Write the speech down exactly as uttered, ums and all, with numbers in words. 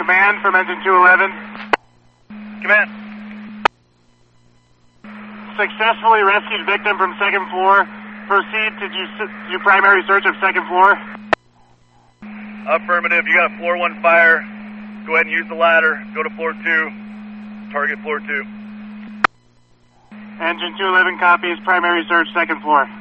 Command from engine two eleven. Command. Successfully rescued victim from second floor. Proceed to do, do primary search of second floor. Affirmative. You got a floor one fire. Go ahead and use the ladder. Go to floor two. Target floor two. Engine two eleven copies. Primary search second floor.